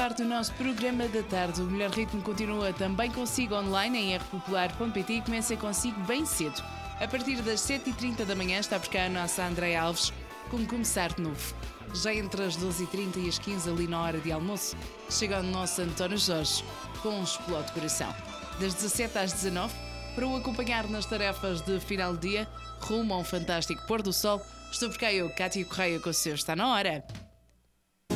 parte do nosso programa da tarde. O Melhor Ritmo continua também consigo online em rpopular.pt e começa consigo bem cedo. A partir das 7h30 da manhã está por cá a nossa Andréia Alves com Começar de Novo. Já entre as 12h30 e as 15 ali na hora de almoço, chega o nosso António Jorge com um Explode Coração. Das 17 às 19, para o acompanhar nas tarefas de final de dia, rumo a um fantástico pôr do sol, estou por cá eu, Cátia Correia, com o seu Está na Hora.